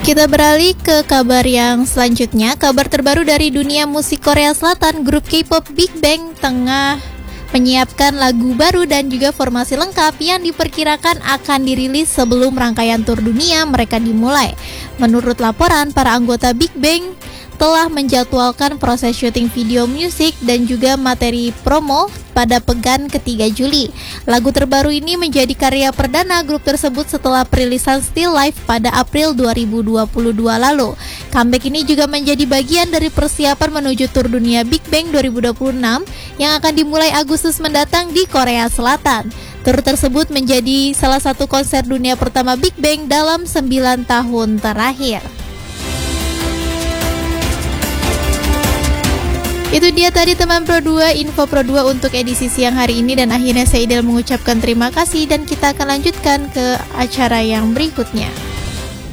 Kita beralih ke kabar yang selanjutnya. Kabar terbaru dari dunia musik Korea Selatan, grup K-pop Big Bang tengah menyiapkan lagu baru dan juga formasi lengkap yang diperkirakan akan dirilis sebelum rangkaian tur dunia mereka dimulai. Menurut laporan, para anggota Big Bang telah menjadwalkan proses syuting video musik dan juga materi promo pada pekan ketiga Juli. Lagu terbaru ini menjadi karya perdana grup tersebut setelah perilisan Still Life pada April 2022 lalu. Comeback ini juga menjadi bagian dari persiapan menuju tur dunia Big Bang 2026 yang akan dimulai Agustus mendatang di Korea Selatan. Tur tersebut menjadi salah satu konser dunia pertama Big Bang dalam 9 tahun terakhir. Itu dia tadi teman Pro 2, info Pro 2 untuk edisi siang hari ini, dan akhirnya saya Idel mengucapkan terima kasih dan kita akan lanjutkan ke acara yang berikutnya.